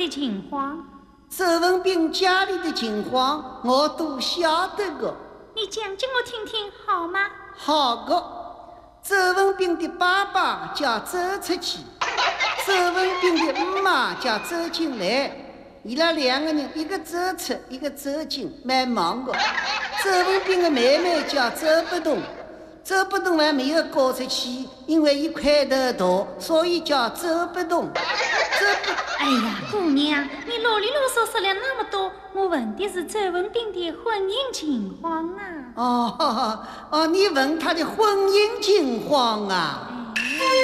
的情况？ 周文斌家里的情况我都晓得个。 你讲给我听听好吗？ 好个。周文斌的爸爸叫周出去，周文斌的妈叫周进来，伊拉两个人一个周出，一个周进，蛮忙的。周文斌的妹妹叫周不动，周不动还没有嫁出去，因为一块头大，所以叫周不动。 哎呀，姑娘，你啰里啰嗦说了那么多，我问的是周文斌的婚姻情况啊。 哦，你问他的婚姻情况啊？